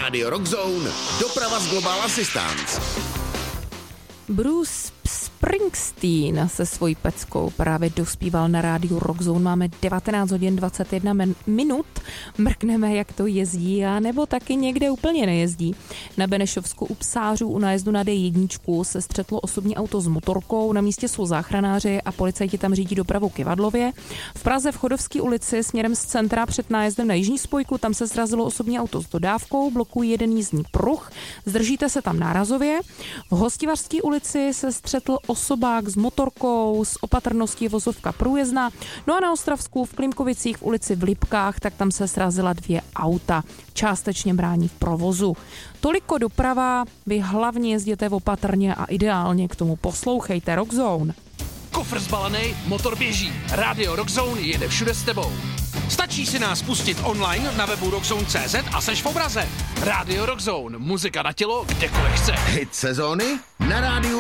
Radio Rockzone, doprava z Global Assistance. Bruce Springsteen se svojí peckou právě dospíval na rádiu Rockzone. Máme 19 hodin 21 minut. Mrkneme, jak to jezdí, a nebo taky někde úplně nejezdí. Na Benešovsku u Psářů u nájezdu na D1 se střetlo osobní auto s motorkou. Na místě jsou záchranáři a policajti tam řídí dopravu k Ivadlově. V Praze v Chodovské ulici směrem z centra před nájezdem na Jižní spojku tam se srazilo osobní auto s dodávkou, blokují jeden jízdní pruh. Zdržíte se tam nárazově. V Hostivařské ulici se střetl osobák s motorkou, s opatrností vozovka průjezdná. No a na Ostravsku v Klimkovicích v ulici v Lipkách, tak tam se srazila 2 auta. Částečně brání v provozu. Toliko doprava, vy hlavně jezděte opatrně a ideálně k tomu poslouchejte Rockzone. Kofr zbalený, motor běží. Radio Rockzone jede všude s tebou. Stačí si nás pustit online na webu rockzone.cz a seš v obraze. Radio Rockzone, muzika na tělo, kdekoliv chceš. Hit sezóny na rádiu